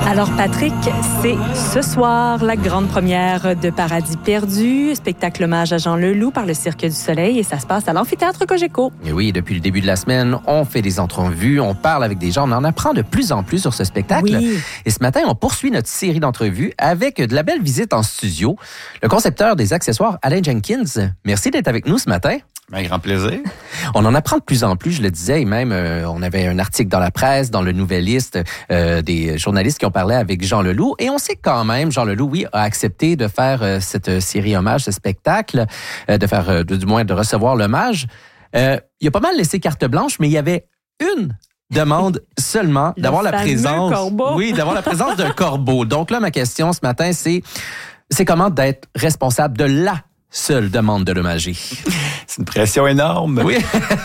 Alors Patrick, c'est ce soir la grande première de Paradis perdu, spectacle hommage à Jean Leloup par le Cirque du Soleil et ça se passe à l'amphithéâtre Cogeco. Et oui, depuis le début de la semaine, on fait des entrevues, on parle avec des gens, on en apprend de plus en plus sur ce spectacle. Oui. Et ce matin, on poursuit notre série d'entrevues avec de la belle visite en studio. Le concepteur des accessoires, Alain Jenkins, merci d'être avec nous ce matin. Un grand plaisir. On en apprend de plus en plus, je le disais, et même on avait un article dans la presse, dans le Nouvelliste, des journalistes qui ont parlé avec Jean Leloup. Et on sait quand même, Jean Leloup, oui, a accepté de faire cette série hommage, ce spectacle, du moins de recevoir l'hommage. Il a pas mal laissé carte blanche, mais il y avait une demande seulement d'avoir la présence. Corbeau. Oui, d'avoir la présence d'un corbeau. Donc là, ma question ce matin, c'est comment d'être responsable de la seule demande de l'hommager. C'est une pression énorme. Oui.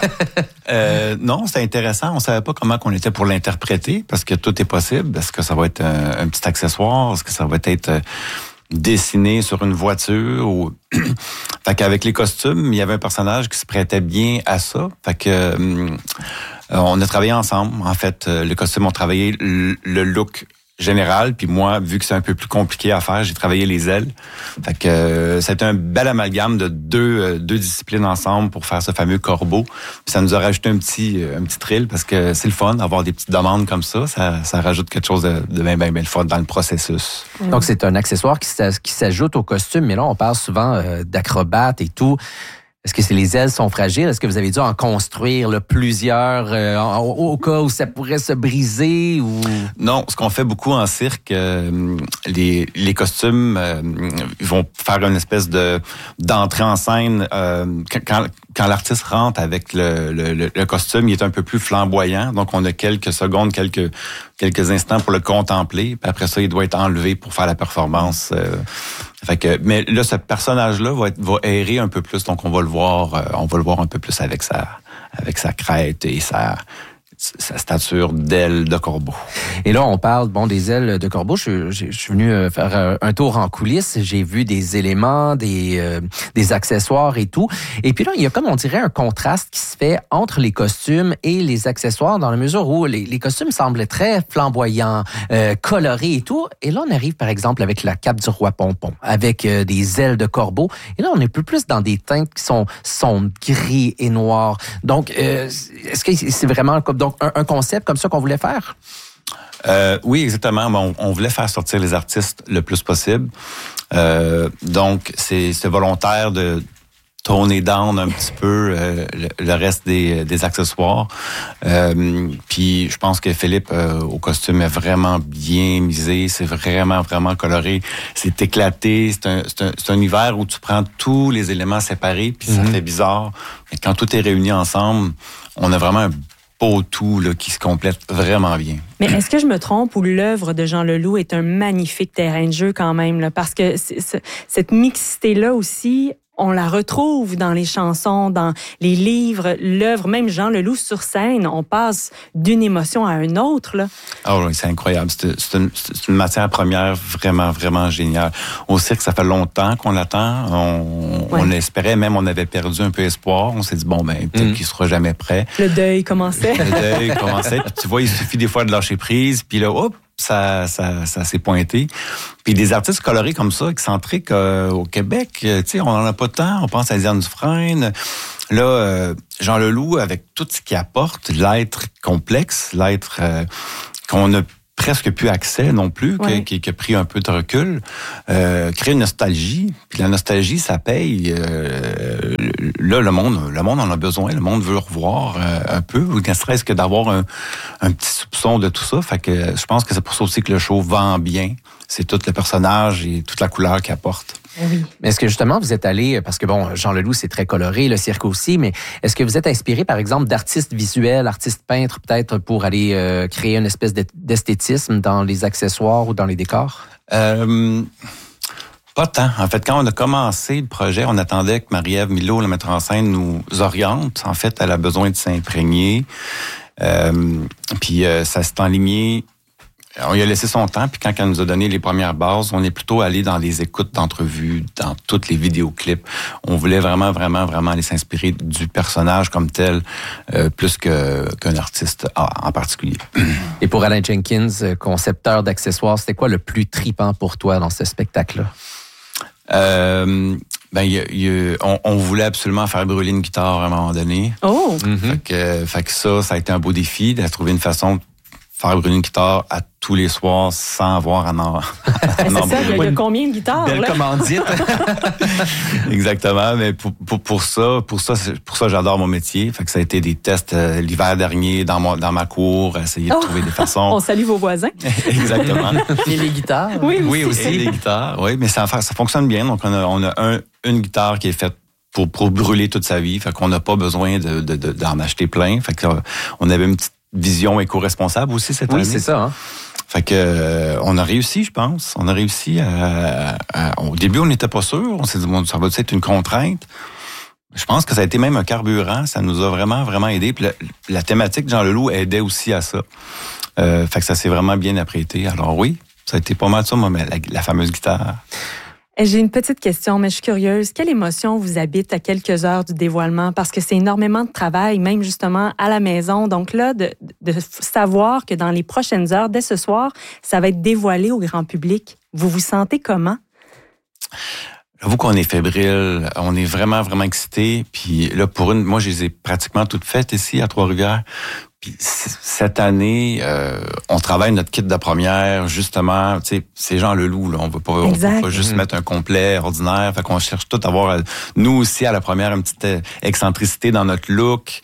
Non, c'est intéressant. On savait pas comment qu'on était pour l'interpréter parce que tout est possible. Est-ce que ça va être un petit accessoire? Est-ce que ça va être dessiné sur une voiture? Fait qu'avec les costumes, il y avait un personnage qui se prêtait bien à ça. Fait que on a travaillé ensemble. En fait, les costumes ont travaillé le look général, puis moi, vu que c'est un peu plus compliqué à faire, j'ai travaillé les ailes. Fait que c'était un bel amalgame de deux disciplines ensemble pour faire ce fameux corbeau. Puis ça nous a rajouté un petit thrill parce que c'est le fun d'avoir des petites demandes comme ça. Ça rajoute quelque chose de bien le fun dans le processus. Donc c'est un accessoire qui s'ajoute au costume, mais là on parle souvent d'acrobates et tout. Est-ce que les ailes sont fragiles? Est-ce que vous avez dû en construire plusieurs au cas où ça pourrait se briser? Ou... Non, ce qu'on fait beaucoup en cirque, les costumes ils vont faire une espèce d'entrée en scène quand l'artiste rentre avec le costume, il est un peu plus flamboyant. Donc, on a quelques secondes, quelques instants pour le contempler. Puis après ça, il doit être enlevé pour faire la performance. Mais là, ce personnage-là va errer un peu plus. Donc, on va le voir un peu plus avec sa crête et sa stature d'aile de corbeau. Et là, on parle des ailes de corbeau. Je suis venu faire un tour en coulisses. J'ai vu des éléments, des accessoires et tout. Et puis là, il y a comme on dirait un contraste qui se fait entre les costumes et les accessoires dans la mesure où les costumes semblent très flamboyants, colorés et tout. Et là, on arrive par exemple avec la cape du roi Pompon, avec des ailes de corbeau. Et là, on est plus dans des teintes qui sont sombres, gris et noirs. Donc, est-ce que c'est vraiment donc un concept comme ça qu'on voulait faire? Oui, exactement. Bon, on voulait faire sortir les artistes le plus possible. Donc, c'est volontaire de tourner down un petit peu le reste des accessoires. Puis, je pense que Philippe, au costume, est vraiment bien misé. C'est vraiment, vraiment coloré. C'est éclaté. C'est un univers où tu prends tous les éléments séparés, puis ça fait bizarre. Mais quand tout est réuni ensemble, on a vraiment un beau tout là, qui se complète vraiment bien. Mais est-ce que je me trompe ou l'œuvre de Jean Leloup est un magnifique terrain de jeu quand même? Là, parce que cette mixité-là aussi, on la retrouve dans les chansons, dans les livres, l'œuvre, même Jean Leloup sur scène, on passe d'une émotion à une autre. Là. Ah oui, c'est incroyable. C'est une matière première vraiment, vraiment géniale. Au cirque, ça fait longtemps qu'on l'attend. On espérait, même on avait perdu un peu espoir. On s'est dit, peut-être qu'il sera jamais prêt. Le deuil commençait. Puis tu vois, il suffit des fois de lâcher prise, puis là, hop, ça s'est pointé. Puis des artistes colorés comme ça, excentriques au Québec, tu sais, on n'en a pas tant. On pense à Diane Dufresne. Là, Jean Leloup, avec tout ce qu'il apporte, l'être complexe, l'être qu'on n'a presque plus accès non plus, qui a pris un peu de recul, crée une nostalgie. Puis la nostalgie, ça paye. Là, le monde en a besoin. Le monde veut revoir un peu, ou ne serait-ce que d'avoir un petit soupçon de tout ça. Fait que je pense que c'est pour ça aussi que le show vend bien. C'est tout le personnage et toute la couleur qu'il apporte. Oui. Mais est-ce que justement vous êtes allé, parce que Jean Leloup c'est très coloré, le cirque aussi, mais est-ce que vous êtes inspiré par exemple d'artistes visuels, artistes peintres peut-être pour aller créer une espèce d'esthétisme dans les accessoires ou dans les décors? Pas tant. En fait, quand on a commencé le projet, on attendait que Marie-Ève Milot, la metteur en scène, nous oriente. En fait, elle a besoin de s'imprégner. Puis ça s'est enligné on lui a laissé son temps, puis quand elle nous a donné les premières bases, on est plutôt allé dans les écoutes d'entrevues, dans toutes les vidéoclips. On voulait vraiment aller s'inspirer du personnage comme tel, plus qu'un artiste en particulier. Et pour Alain Jenkins, concepteur d'accessoires, c'était quoi le plus tripant pour toi dans ce spectacle-là? On voulait absolument faire brûler une guitare à un moment donné. Oh! Fait que ça a été un beau défi de trouver une façon de faire brûler une guitare à tous les soirs sans avoir à en c'est ça, il y a combien de guitares? Belle là? commandite. Exactement, mais pour ça, j'adore mon métier. Fait que ça a été des tests l'hiver dernier dans ma cour, essayer de trouver des façons. On salue vos voisins. Exactement. Et les guitares? Oui, aussi les guitares. Oui, mais ça fonctionne bien. Donc on a une guitare qui est faite pour brûler toute sa vie. Fait qu'on n'a pas besoin d'en acheter plein. Fait que on avait une petite vision éco-responsable aussi cette année. Oui, c'est ça. Hein? Fait que on a réussi, je pense. On a réussi au début, on n'était pas sûr. On s'est dit, bon, ça va être une contrainte. Je pense que ça a été même un carburant. Ça nous a vraiment aidé. Puis la thématique de Jean Leloup aidait aussi à ça. Fait que ça s'est vraiment bien apprêté. Alors oui, ça a été pas mal ça, moi, mais la fameuse guitare. J'ai une petite question, mais je suis curieuse. Quelle émotion vous habite à quelques heures du dévoilement? Parce que c'est énormément de travail, même justement à la maison. Donc là, de savoir que dans les prochaines heures, dès ce soir, ça va être dévoilé au grand public. Vous vous sentez comment? J'avoue qu'on est fébrile. On est vraiment excités. Puis là, moi, je les ai pratiquement toutes faites ici à Trois-Rivières. Puis cette année, on travaille notre kit de première, justement, tu sais, c'est Jean Leloup, là. On veut pas juste mettre un complet ordinaire. Fait qu'on cherche tout à avoir, nous aussi, à la première, une petite excentricité dans notre look.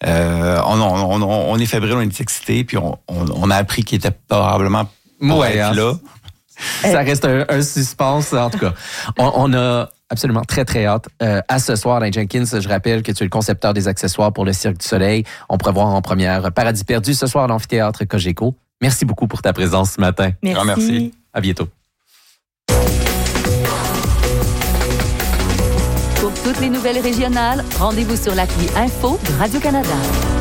On est fébrile, on est excités, puis on a appris qu'il était probablement pas être là. Ça reste un suspense, en tout cas. On a absolument très hâte à ce soir, Alain Jenkins. Je rappelle que tu es le concepteur des accessoires pour le Cirque du Soleil. On pourrait voir en première Paradis perdu ce soir à l'amphithéâtre Cogeco. Merci beaucoup pour ta présence ce matin. Merci. Merci. À bientôt. Pour toutes les nouvelles régionales, rendez-vous sur l'appli Info de Radio-Canada.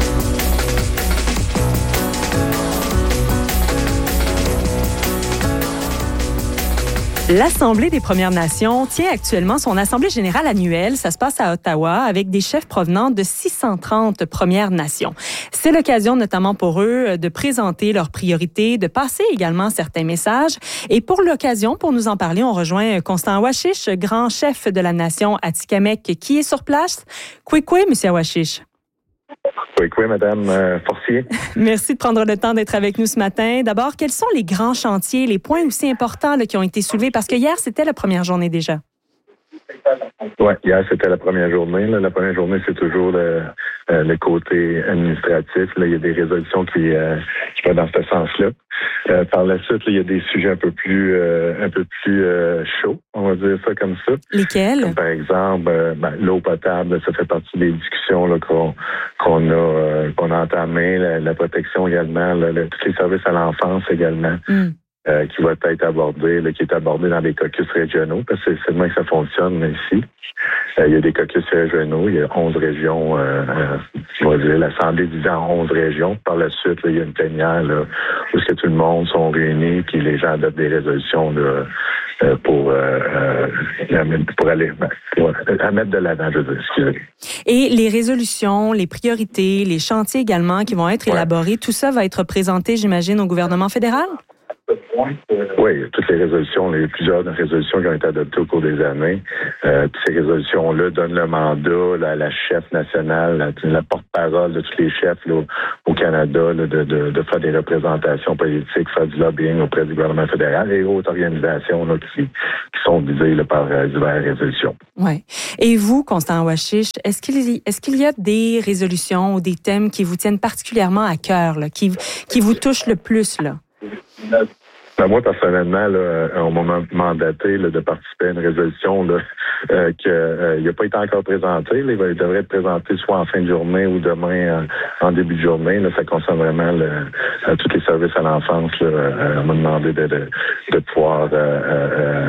L'Assemblée des Premières Nations tient actuellement son Assemblée générale annuelle. Ça se passe à Ottawa avec des chefs provenant de 630 Premières Nations. C'est l'occasion notamment pour eux de présenter leurs priorités, de passer également certains messages. Et pour l'occasion, pour nous en parler, on rejoint Constant Awashish, grand chef de la nation Atikamekw, qui est sur place. Kwekwe, Monsieur Awashish. Oui, Madame Forcier. Merci de prendre le temps d'être avec nous ce matin. D'abord, quels sont les grands chantiers, les points aussi importants là, qui ont été soulevés? Parce que hier, c'était la première journée déjà. Oui, hier, c'était la première journée. Là. La première journée, c'est toujours le côté administratif. Là, il y a des résolutions qui vont dans ce sens-là. Par la suite, là, il y a des sujets un peu plus chauds, on va dire ça comme ça. Lesquels? Comme par exemple, l'eau potable, ça fait partie des discussions là, qu'on a entamées. La protection également, tous les services à l'enfance également. Qui va être abordé, qui est abordé dans les caucus régionaux, parce que c'est de même que ça fonctionne ici. Il y a des caucus régionaux, il y a 11 régions, on va dire l'Assemblée visant 11 régions. Par la suite, là, il y a une plénière là, où tout le monde sont réunis, puis les gens adoptent des résolutions là, pour mettre de l'avant, je veux dire, excusez. Et les résolutions, les priorités, les chantiers également qui vont être élaborés, tout ça va être présenté, j'imagine, au gouvernement fédéral? Oui, toutes les résolutions, il y a plusieurs résolutions qui ont été adoptées au cours des années. Puis ces résolutions-là donnent le mandat à la chef nationale, la porte-parole de tous les chefs là, au Canada là, de faire des représentations politiques, faire du lobbying auprès du gouvernement fédéral et autres organisations là, qui sont visées là, par diverses résolutions. Oui. Et vous, Constant Awashish, est-ce qu'il y a des résolutions ou des thèmes qui vous tiennent particulièrement à cœur, là, qui vous touchent le plus, là? Moi, personnellement, là, on m'a mandaté là, de participer à une résolution là, qu'il n'a pas été encore présenté. Là, il devrait être présenté soit en fin de journée ou demain en début de journée. Là, ça concerne vraiment tous les services à l'enfance. Là, on m'a demandé de pouvoir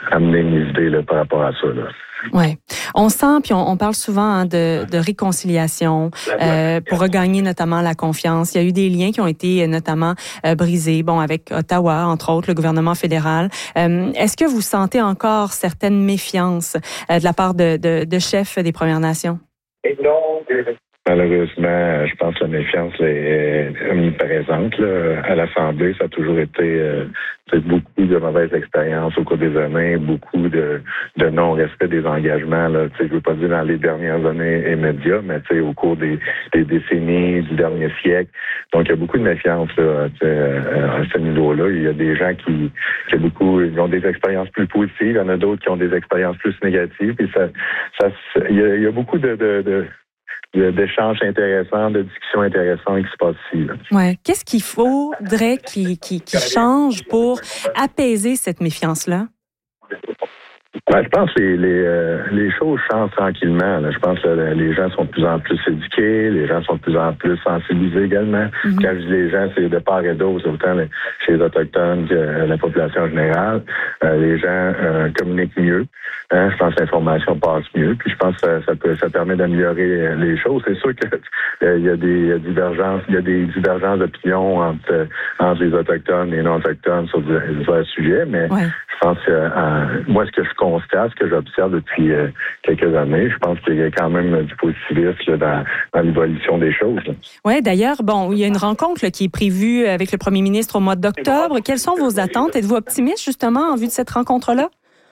amener mes idées là, par rapport à ça. Oui. On sent, puis on parle souvent de réconciliation pour regagner notamment la confiance. Il y a eu des liens qui ont été notamment brisés, avec Ottawa, entre autres, le gouvernement fédéral. Est-ce que vous sentez encore certaines méfiances de la part de chefs des Premières Nations? Malheureusement, je pense que la méfiance est omniprésente. Là. À l'Assemblée, ça a toujours été beaucoup de mauvaises expériences au cours des années, beaucoup de non-respect des engagements. Là. Je ne veux pas dire dans les dernières années immédiates, mais au cours des décennies du dernier siècle. Donc, il y a beaucoup de méfiance là, à ce niveau-là. Il y a des gens qui ont des expériences plus positives, il y en a d'autres qui ont des expériences plus négatives. Et il y a beaucoup d'échanges intéressants, de discussions intéressantes qui se passent ici. Ouais. Qu'est-ce qu'il faudrait qu'il change pour apaiser cette méfiance-là? Je pense que les choses changent tranquillement. Là. Je pense que les gens sont de plus en plus éduqués, les gens sont de plus en plus sensibilisés également. Mm-hmm. Quand je dis les gens, c'est de part et d'autre, autant chez les Autochtones que la population en générale. Les gens communiquent mieux. Je pense que l'information passe mieux. Puis je pense que ça permet d'améliorer les choses. C'est sûr que il y a des divergences d'opinion entre les Autochtones et les non-Autochtones sur divers sujets, mais je pense que moi, ce que je constate, ce que j'observe depuis quelques années, je pense qu'il y a quand même du positivisme là, dans l'évolution des choses. Oui, d'ailleurs, il y a une rencontre là, qui est prévue avec le premier ministre au mois d'octobre. Quelles sont vos attentes? Êtes-vous optimiste, justement, en vue de cette rencontre-là?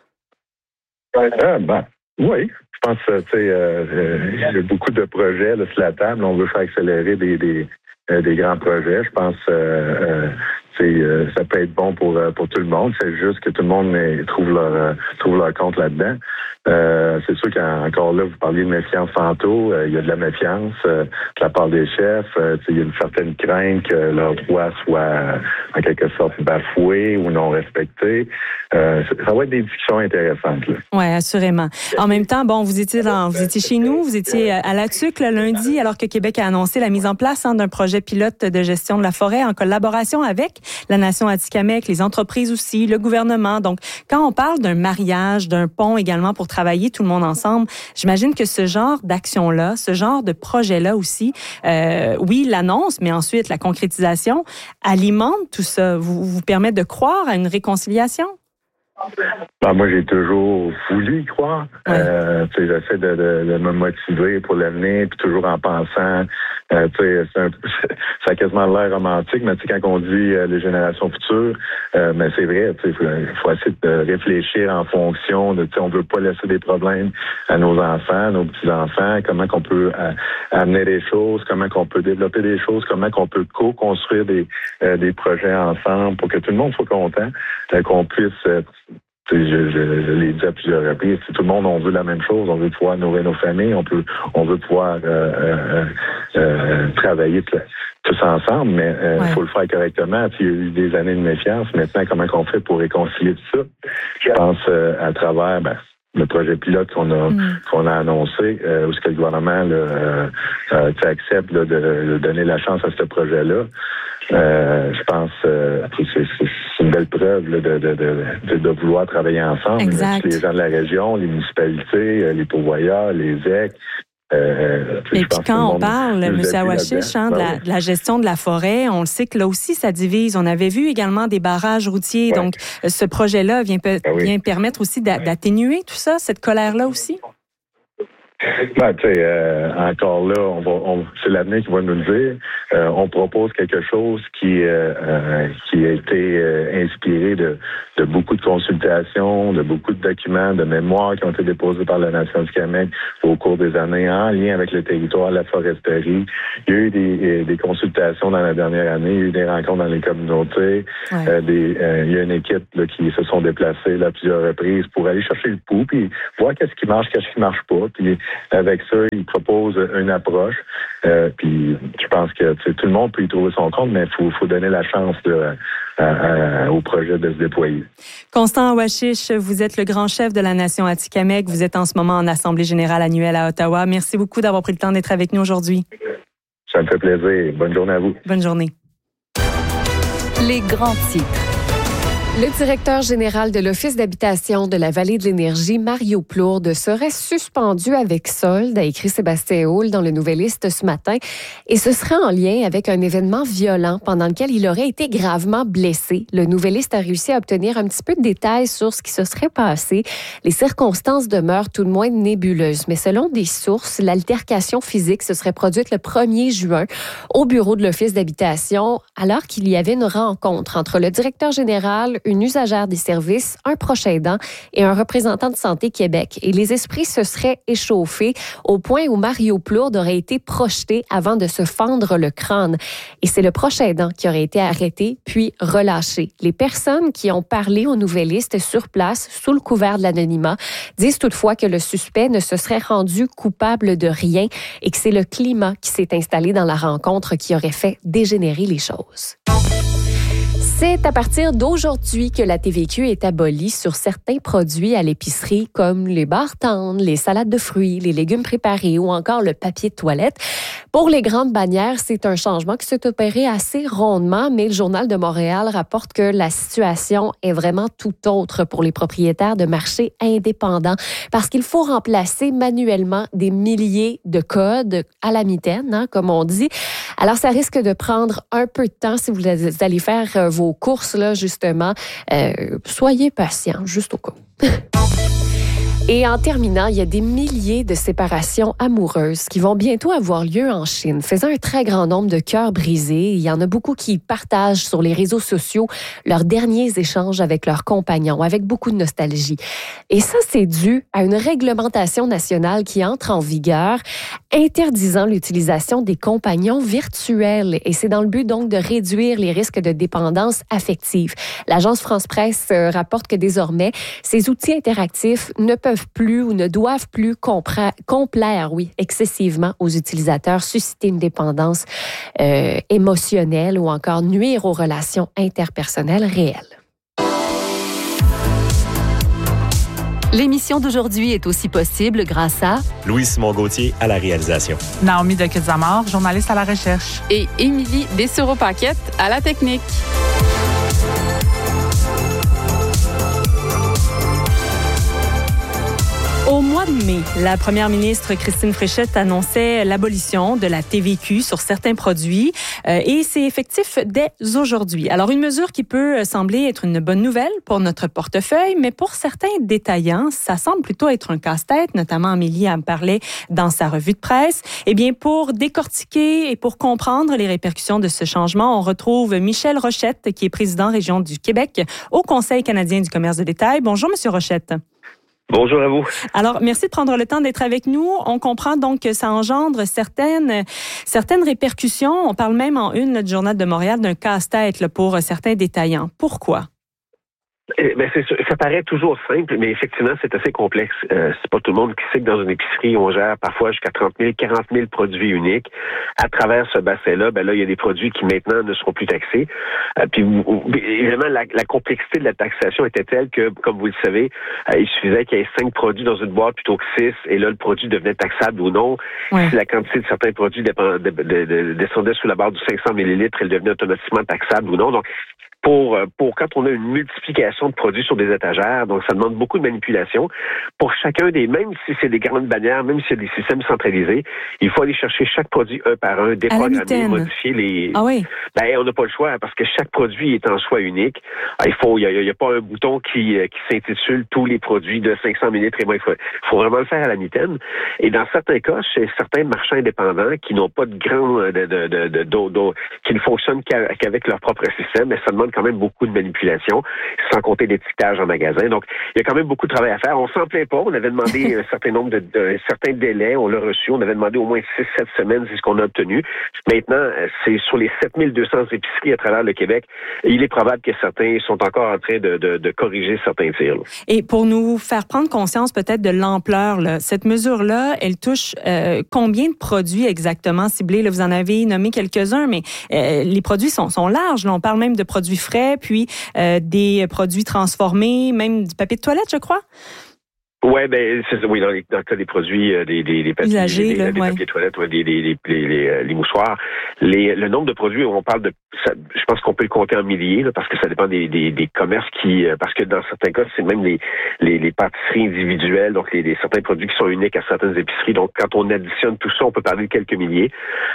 Oui. Je pense qu'il y a beaucoup de projets là, sur la table. On veut faire accélérer des grands projets. Je pense ça peut être bon pour tout le monde. C'est juste que tout le monde trouve leur compte là-dedans. C'est sûr qu'encore là, vous parliez de méfiance tantôt. Il y a de la méfiance de la part des chefs. Il y a une certaine crainte que leurs droits soient en quelque sorte bafoués ou non respectés. Ça va être des discussions intéressantes. Oui, assurément. En même temps, vous étiez chez nous, vous étiez à la TUC le lundi, alors que Québec a annoncé la mise en place d'un projet pilote de gestion de la forêt en collaboration avec la Nation Atikamekw, les entreprises aussi, le gouvernement. Donc, quand on parle d'un mariage, d'un pont également pour travailler tout le monde ensemble, j'imagine que ce genre d'action-là, ce genre de projet-là aussi, oui, l'annonce, mais ensuite la concrétisation, alimente tout ça, vous permet de croire à une réconciliation? Moi, j'ai toujours voulu y croire. J'essaie de me motiver pour l'avenir, puis toujours en pensant, ça a quasiment l'air romantique, mais quand on dit les générations futures, mais c'est vrai, il faut essayer de réfléchir en fonction de, on veut pas laisser des problèmes à nos enfants, nos petits-enfants, comment qu'on peut amener des choses, comment qu'on peut développer des choses, comment qu'on peut co-construire des projets ensemble pour que tout le monde soit content, qu'on puisse... Je l'ai dit à plusieurs reprises, tout le monde, on veut la même chose, on veut pouvoir nourrir nos familles, on veut pouvoir travailler tous ensemble, mais il faut le faire correctement. Puis, il y a eu des années de méfiance. Maintenant, comment on fait pour réconcilier tout ça? Je pense à travers le projet pilote qu'on a annoncé, où ce que le gouvernement accepte de donner la chance à ce projet-là. Je pense c'est une belle preuve là, de vouloir travailler ensemble. Exact. Les gens de la région, les municipalités, les pourvoyeurs, les EC. Et puis quand on parle, M. Awashish, de la gestion de la forêt, on le sait que là aussi, ça divise. On avait vu également des barrages routiers. Ouais. Donc, ce projet-là vient permettre aussi d'atténuer tout ça, cette colère-là aussi? Encore là, c'est l'avenir qui va nous le dire. On propose quelque chose qui a été inspiré de beaucoup de consultations, de beaucoup de documents, de mémoires qui ont été déposés par la Nation Atikamekw au cours des années en lien avec le territoire, la foresterie. Il y a eu des consultations dans la dernière année, il y a eu des rencontres dans les communautés. Ouais. Il y a une équipe là, qui se sont déplacées là, à plusieurs reprises pour aller chercher le pouls, puis voir qu'est-ce qui marche, qu'est-ce qui marche pas. Puis avec ça, ils proposent une approche. Puis je pense que tout le monde peut y trouver son compte, mais il faut donner la chance au projet de se déployer. Constant Awashish, vous êtes le grand chef de la Nation Atikamekw. Vous êtes en ce moment en Assemblée générale annuelle à Ottawa. Merci beaucoup d'avoir pris le temps d'être avec nous aujourd'hui. Ça me fait plaisir. Bonne journée à vous. Bonne journée. Les grands titres. Le directeur général de l'Office d'habitation de la Vallée de l'Énergie, Mario Plourde, serait suspendu avec solde, a écrit Sébastien Houle dans le Nouvelliste ce matin. Et ce serait en lien avec un événement violent pendant lequel il aurait été gravement blessé. Le Nouvelliste a réussi à obtenir un petit peu de détails sur ce qui se serait passé. Les circonstances demeurent tout de moins nébuleuses. Mais selon des sources, l'altercation physique se serait produite le 1er juin au bureau de l'Office d'habitation, alors qu'il y avait une rencontre entre le directeur général, une usagère des services, un proche aidant et un représentant de Santé Québec. Et les esprits se seraient échauffés au point où Mario Plourde aurait été projeté avant de se fendre le crâne. Et c'est le proche aidant qui aurait été arrêté puis relâché. Les personnes qui ont parlé aux Nouvellistes sur place, sous le couvert de l'anonymat, disent toutefois que le suspect ne se serait rendu coupable de rien et que c'est le climat qui s'est installé dans la rencontre qui aurait fait dégénérer les choses. C'est à partir d'aujourd'hui que la TVQ est abolie sur certains produits à l'épicerie comme les barres tendres, les salades de fruits, les légumes préparés ou encore le papier de toilette. Pour les grandes bannières, c'est un changement qui s'est opéré assez rondement, mais le Journal de Montréal rapporte que la situation est vraiment tout autre pour les propriétaires de marchés indépendants parce qu'il faut remplacer manuellement des milliers de codes à la mitaine, comme on dit. Alors, ça risque de prendre un peu de temps si vous allez faire vos courses, là, justement. Soyez patients, juste au cas où. Et en terminant, il y a des milliers de séparations amoureuses qui vont bientôt avoir lieu en Chine, faisant un très grand nombre de cœurs brisés. Il y en a beaucoup qui partagent sur les réseaux sociaux leurs derniers échanges avec leurs compagnons, avec beaucoup de nostalgie. Et ça, c'est dû à une réglementation nationale qui entre en vigueur, interdisant l'utilisation des compagnons virtuels. Et c'est dans le but, donc, de réduire les risques de dépendance affective. L'agence France-Presse rapporte que désormais, ces outils interactifs ne peuvent plus ou ne doivent plus complaire, excessivement aux utilisateurs, susciter une dépendance émotionnelle ou encore nuire aux relations interpersonnelles réelles. L'émission d'aujourd'hui est aussi possible grâce à Louis-Simon Gauthier à la réalisation. Naomi de Quetzamar, journaliste à la recherche. Et Émilie Dessureau-Paquette à la technique. Au mois de mai, la première ministre Christine Fréchette annonçait l'abolition de la TVQ sur certains produits et c'est effectif dès aujourd'hui. Alors, une mesure qui peut sembler être une bonne nouvelle pour notre portefeuille, mais pour certains détaillants, ça semble plutôt être un casse-tête, notamment Amélie en parlait dans sa revue de presse. Eh bien, pour décortiquer et pour comprendre les répercussions de ce changement, on retrouve Michel Rochette, qui est président région du Québec au Conseil canadien du commerce de détail. Bonjour, Monsieur Rochette. Bonjour à vous. Alors, merci de prendre le temps d'être avec nous. On comprend donc que ça engendre certaines répercussions. On parle même en une du Journal de Montréal d'un casse-tête pour certains détaillants. Pourquoi? Ça paraît toujours simple, mais effectivement, c'est assez complexe. C'est pas tout le monde qui sait que dans une épicerie, on gère parfois jusqu'à 30 000, 40 000 produits uniques. À travers ce bassin-là, là, il y a des produits qui maintenant ne seront plus taxés. Puis, évidemment, la complexité de la taxation était telle que, comme vous le savez, il suffisait qu'il y ait 5 produits dans une boîte plutôt que 6, et là, le produit devenait taxable ou non. Ouais. Si la quantité de certains produits descendait sous la barre du 500 ml, elle devenait automatiquement taxable ou non. Donc, pour quand on a une multiplication de produits sur des étagères, donc ça demande beaucoup de manipulation. Pour chacun même si c'est des grandes bannières, même si c'est des systèmes centralisés, il faut aller chercher chaque produit un par un, déprogrammer, modifier les... Ah oui? On n'a pas le choix parce que chaque produit est en soi unique. Il y a pas un bouton qui s'intitule tous les produits de 500 ml et moins. Il faut vraiment le faire à la mitaine. Et dans certains cas, chez certains marchands indépendants qui n'ont pas de qui ne fonctionnent qu'avec leur propre système, mais ça demande quand même beaucoup de manipulation, sans compter l'étiquetage en magasin. Donc, il y a quand même beaucoup de travail à faire. On s'en plaint pas. On avait demandé un certain nombre de certains délais. On l'a reçu. On avait demandé au moins 6-7 semaines, c'est ce qu'on a obtenu. Maintenant, c'est sur les 7200 épiceries à travers le Québec. Il est probable que certains sont encore en train de corriger certains tirs. Et pour nous faire prendre conscience peut-être de l'ampleur, cette mesure-là, elle touche combien de produits exactement ciblés? Là, vous en avez nommé quelques-uns, mais les produits sont larges. Là, on parle même de produits frais, puis des produits transformés, même du papier de toilette, je crois? Oui, oui, dans le cas des produits, des papiers, usagés, des papiers toilettes, les mouchoirs. Le nombre de produits, on parle de, ça, je pense qu'on peut le compter en milliers, là, parce que ça dépend des commerces parce que dans certains cas, c'est même les pâtisseries individuelles, donc certains produits qui sont uniques à certaines épiceries. Donc, quand on additionne tout ça, on peut parler de quelques milliers,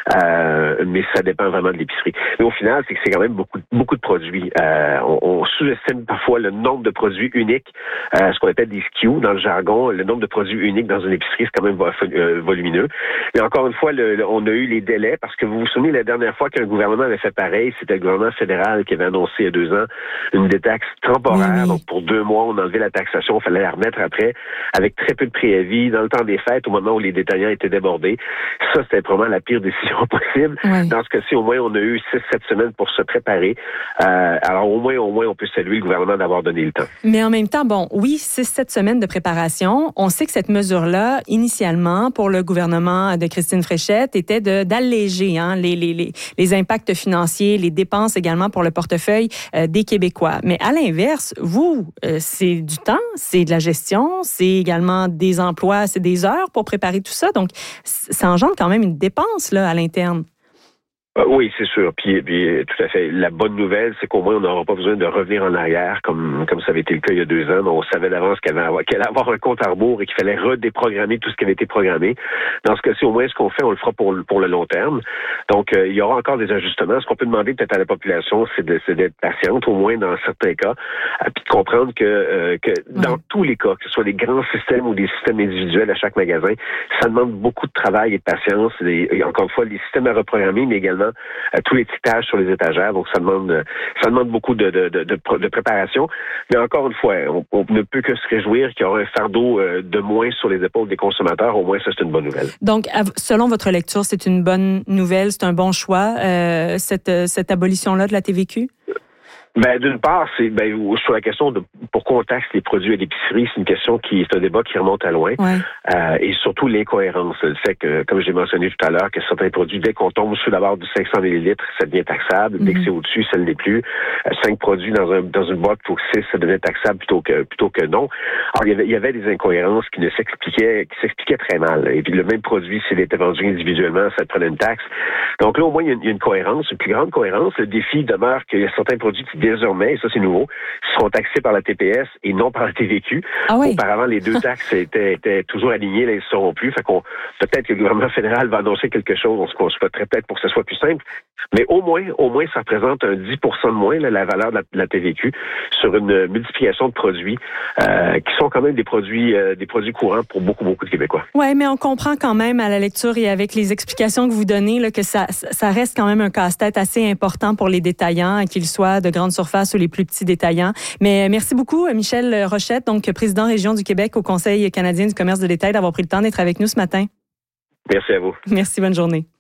mais ça dépend vraiment de l'épicerie. Mais au final, c'est quand même beaucoup de produits. On sous-estime parfois le nombre de produits uniques, ce qu'on appelle des SKU dans le jargon. Le nombre de produits uniques dans une épicerie, c'est quand même volumineux. Mais encore une fois, on a eu les délais, parce que vous vous souvenez, la dernière fois qu'un gouvernement avait fait pareil, c'était le gouvernement fédéral qui avait annoncé il y a 2 ans une détaxe temporaire. Oui. Donc, pour 2 mois, on enlevait la taxation, il fallait la remettre après, avec très peu de préavis, dans le temps des fêtes, au moment où les détaillants étaient débordés. Ça, c'était vraiment la pire décision possible. Oui. Dans ce cas-ci, au moins, on a eu 6-7 semaines pour se préparer. Alors, au moins, on peut saluer le gouvernement d'avoir donné le temps. Mais en même temps, oui, 6-7 semaines de préparation. On sait que cette mesure-là, initialement, pour le gouvernement de Christine Fréchette, était d'alléger les impacts financiers, les dépenses également pour le portefeuille des Québécois. Mais à l'inverse, vous, c'est du temps, c'est de la gestion, c'est également des emplois, c'est des heures pour préparer tout ça. Donc, ça engendre quand même une dépense là, à l'interne. Oui, c'est sûr. Puis tout à fait. La bonne nouvelle, c'est qu'au moins, on n'aura pas besoin de revenir en arrière comme ça avait été le cas il y a 2 ans. On savait d'avance qu'il allait avoir un compte à rebours et qu'il fallait redéprogrammer tout ce qui avait été programmé. Dans ce cas-ci, au moins, ce qu'on fait, on le fera pour le long terme. Donc, il y aura encore des ajustements. Ce qu'on peut demander peut-être à la population, c'est d'être patiente, au moins dans certains cas, puis de comprendre que dans tous les cas, que ce soit des grands systèmes ou des systèmes individuels à chaque magasin, ça demande beaucoup de travail et de patience. Et encore une fois, les systèmes à reprogrammer, mais également tout l'étiquetage sur les étagères. Donc, ça demande beaucoup de préparation. Mais encore une fois, on ne peut que se réjouir qu'il y aura un fardeau de moins sur les épaules des consommateurs. Au moins, ça, c'est une bonne nouvelle. Donc, selon votre lecture, c'est une bonne nouvelle, c'est un bon choix, cette abolition-là de la TVQ? D'une part, c'est sur la question de pourquoi on taxe les produits à l'épicerie, c'est une question c'est un débat qui remonte à loin. Ouais. Et surtout l'incohérence. Le fait que, comme j'ai mentionné tout à l'heure, que certains produits, dès qu'on tombe sous la barre du 500 ml, ça devient taxable. Dès que c'est au-dessus, ça ne l'est plus. 5 produits dans une boîte pour 6, ça devient taxable plutôt que non. Alors, il y avait des incohérences qui s'expliquaient très mal. Et puis le même produit, s'il était vendu individuellement, ça prenait une taxe. Donc là, au moins, il y a une cohérence, une plus grande cohérence. Le défi demeure qu'il y a certains produits qui désormais, et ça c'est nouveau, seront taxés par la TPS et non par la TVQ. Ah oui. Auparavant, les 2 taxes étaient toujours alignées, là, ils ne seront plus. Fait qu'on peut-être que le gouvernement fédéral va annoncer quelque chose, on se souhaiterait peut-être pour que ce soit plus simple. Mais au moins, ça représente un 10% de moins, là, la valeur de la TVQ sur une multiplication de produits qui sont quand même des produits courants pour beaucoup de Québécois. Oui, mais on comprend quand même à la lecture et avec les explications que vous donnez là, que ça reste quand même un casse-tête assez important pour les détaillants, qu'ils soient de grande surface ou les plus petits détaillants. Mais merci beaucoup, Michel Rochette, donc président Région du Québec au Conseil canadien du commerce de détail, d'avoir pris le temps d'être avec nous ce matin. Merci à vous. Merci, bonne journée.